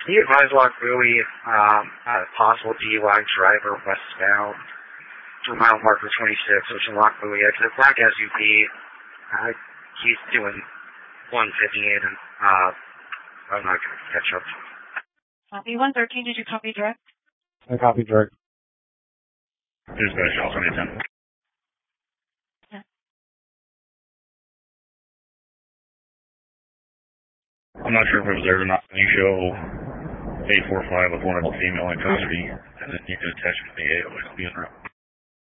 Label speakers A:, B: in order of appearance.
A: Can you advise Lock Buoy possible DUI driver westbound to mile marker 26, which is Lock Buoy exit, black SUV. He's doing 158, and I'm not going to catch up.
B: Copy 113, did you copy direct?
C: I copy direct.
D: Dispatch, also need 10.
B: Yeah.
D: I'm not sure if it was there or not. You show 845 with one of the female in custody, and then you can attach it to the AO. It'll be in route.